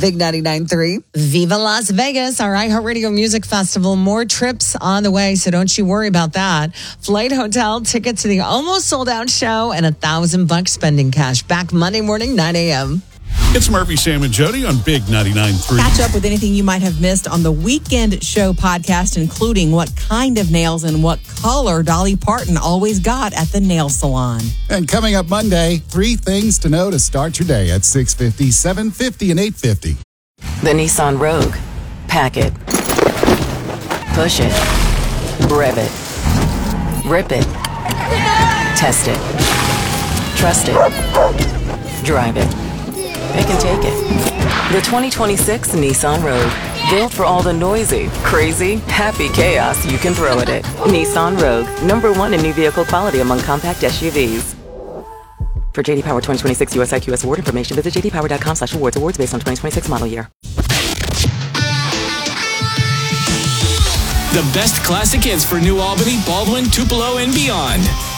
Big 99.3. Viva Las Vegas, our iHeartRadio Music Festival. More trips on the way, so don't you worry about that. Flight, hotel, tickets to the almost sold out show, and $1,000 spending cash. Back Monday morning, 9 a.m. It's Murphy, Sam, and Jody on Big 99.3. Catch up with anything you might have missed on the Weekend Show podcast, including what kind of nails and what color Dolly Parton always got at the nail salon. And coming up Monday, 3 things to know to start your day at 6:50, 7:50, and 8:50. The Nissan Rogue. Pack it. Push it. Rev it. Rip it. Test it. Trust it. Drive it. It can take it. The 2026 Nissan Rogue. Built for all the noisy, crazy, happy chaos you can throw at it. Nissan Rogue. #1 in new vehicle quality among compact SUVs. For JD Power 2026 US IQS award information, visit jdpower.com/awards. Awards based on 2026 model year. The best classic hits for New Albany, Baldwin, Tupelo, and beyond.